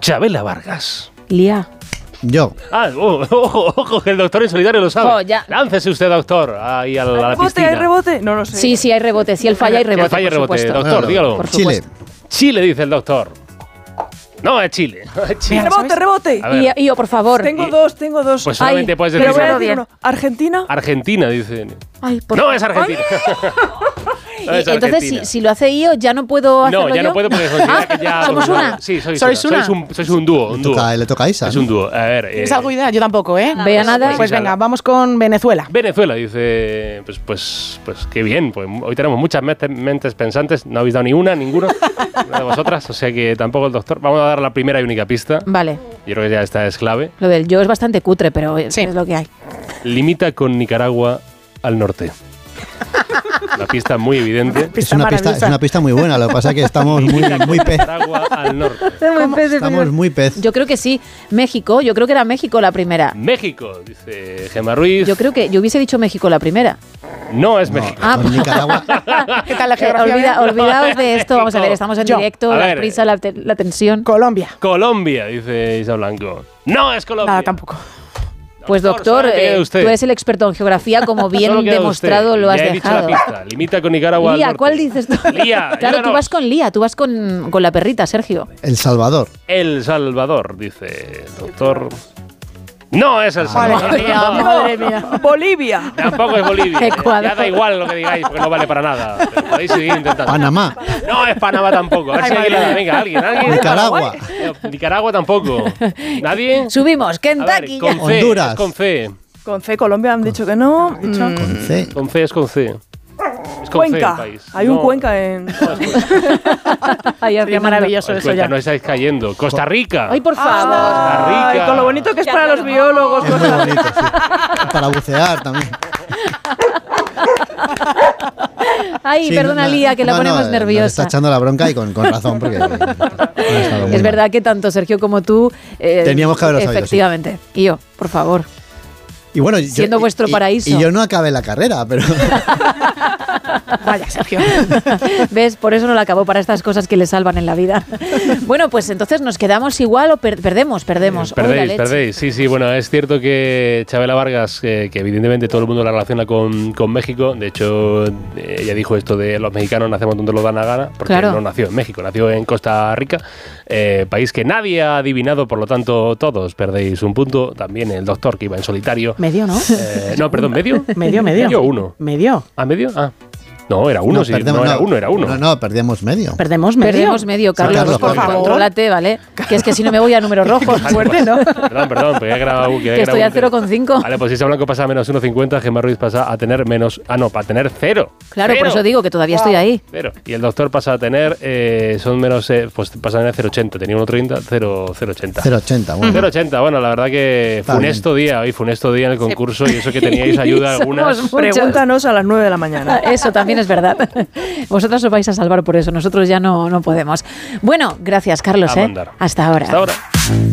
Chabela Vargas. Lía. Yo. Ojo, que el doctor en solidario lo sabe. Ya. Láncese usted, doctor, ahí a la piscina. ¿Hay rebote? No lo sé. Sí, hay rebote. Si él falla, hay rebote. Que falla por rebote, supuesto. doctor, dígalo. Por Chile. supuesto. Chile, dice el doctor. No, es Chile. Es Chile. Rebote. A ver. Yo, por favor. Tengo dos. Pues solamente puedes decir Pero voy a uno. decir uno. ¿Argentina? Argentina, dice. Ay, No, es Argentina. No, es entonces, Argentina. si lo hace yo, ¿ya no puedo hacerlo No, ya yo? no puedo porque considera que ya... ¿Somos una? Sí, sois una. Sois un dúo. Le toca a Isa. Es un dúo. A ver... ¿Tienes algo de idea? Yo tampoco, ¿eh? Vea nada. Pues venga, vamos con Venezuela. Venezuela, dice... Pues qué bien. Pues hoy tenemos muchas mentes pensantes. No habéis dado ni una, ninguna de vosotras. O sea que tampoco el doctor. Vamos a dar la primera y única pista. Vale. Yo creo que ya esta es clave. Lo del yo es bastante cutre, pero es lo que hay. Limita con Nicaragua al norte. Una pista muy evidente. Es una pista muy buena, lo que pasa es que estamos muy pez. Nicaragua al norte. Estamos muy pez. Yo creo que sí. México, yo creo que era México la primera. México, dice Gemma Ruiz. Yo creo que yo hubiese dicho México la primera. No es México. Con Nicaragua. ¿Qué tal la geografía? Olvidaos de esto. Vamos a ver, estamos en directo, A la ver. prisa, la tensión. Colombia. Colombia, dice Isa Blanco. No es Colombia. Nada, tampoco. Pues doctor, solamente queda usted. tú eres el experto en geografía, como bien Solo queda demostrado usted. lo has Ya he dejado. dicho la pista. Limita con Nicaragua al Lía, norte. ¿cuál dices tú? Lía. Claro, yo tú no. vas con Lía, tú vas con la perrita, Sergio. El Salvador. El Salvador, dice el doctor. No es El Salvador. Madre mía. Bolivia. Tampoco es Bolivia. Ecuador. Ya da igual lo que digáis, porque no vale para nada. Pero podéis seguir intentando. Panamá. No es Panamá tampoco. A ver si alguien le da. Venga, alguien. Nicaragua. Nicaragua tampoco. ¿Nadie? Subimos, A ver, Kentucky. con C. Honduras. Es con C. Con C, Colombia han dicho que no. Con C. Con C es con C. Es con C el Cuenca. país. Hay No. un Cuenca en... Ay, Sería maravilloso Pues eso cuenta, ya. no estáis cayendo. Costa Rica. Ay, por favor. Costa Rica. Ay, con lo bonito que es para los biólogos. Es muy bonito, sí. Para bucear también. Ay, Sí, perdona, Lía, que la ponemos nos nerviosa. está echando la bronca y con razón, porque ha estado muy Es mal. verdad que tanto Sergio como tú... Teníamos que haberlo sabido, efectivamente. Y yo, por favor. Y bueno, Siendo vuestro paraíso. Y yo no acabé la carrera, pero... Vaya, Sergio. ¿Ves? Por eso no la acabó, para estas cosas que le salvan en la vida. Bueno, pues entonces nos quedamos igual o perdemos. Perdéis. Sí, bueno, es cierto que Chabela Vargas, que evidentemente todo el mundo la relaciona con México. De hecho, ella dijo esto de los mexicanos nacemos donde lo dan la gana, porque Claro. no nació en México, nació en Costa Rica, país que nadie ha adivinado, por lo tanto todos perdéis un punto. También el doctor, que iba en solitario. Medio, ¿no? No, perdón, ¿medio? Medio. ¿Medio o uno? Medio. ¿Ah, medio? Ah. No, era uno, sí. No, era uno. No, perdíamos medio. Perdemos medio. Perdemos medio, Carlos, Carlos, por Carlos. favor. Contrólate, ¿vale? Que es que si no me voy a números rojos. Fuerte, ¿no? Perdón, porque he grabado. Que estoy a 0,5. Vale, pues Isa Blanco pasa a menos 1,50, Gemma Ruiz pasa a tener menos... Ah, no, para tener 0. Claro, por eso digo que todavía estoy ahí. 0. Y el doctor pasa a tener, son menos, pues pasa a tener 0,80. Tenía 1,30, 0,80. 0,80, bueno. 0,80, bueno, la verdad que Está funesto día en el concurso y eso que teníais ayuda algunas. Somos muchos. Pregúntanos a las 9 de la mañana. Eso también es verdad. Vosotras os vais a salvar por eso, nosotros ya no podemos. Bueno, gracias, Carlos. A mandar. Hasta ahora. Hasta ahora.